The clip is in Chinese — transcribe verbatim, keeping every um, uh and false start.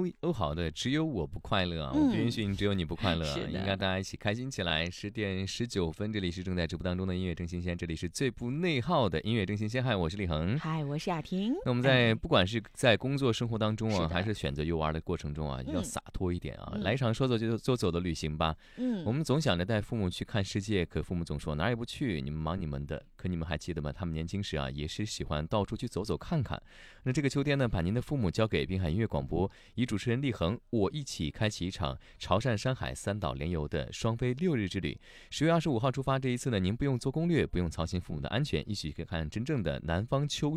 欧欧豪的只有我不快乐啊，我不允许你只有你不快乐，应该大家一起开心起来。十点十九分，这里是正在直播当中的音乐正新鲜，这里是最不内耗的音乐正新鲜。嗨，我是李恒。 嗨，我是雅婷。 那我们在、哎、不管是在工作生活当中啊， 是还是选择游玩的过程中啊，要洒脱一点啊， 嗯、 来一场说走就就走的旅行吧。 嗯， 我们总想着带父母去看世界，可父母总说哪儿也不去，你们忙你们的。可你们还记得吗？他们年轻时啊，也是喜欢到处去走走看看。那这个秋天呢，把您的父母交给滨海音乐广播，以主持人立恒我一起开启一场潮汕、山海三岛联游的双飞六日之旅。十月二十五号出发，这一次呢，您不用做攻略，不用操心父母的安全，一起去看真正的南方秋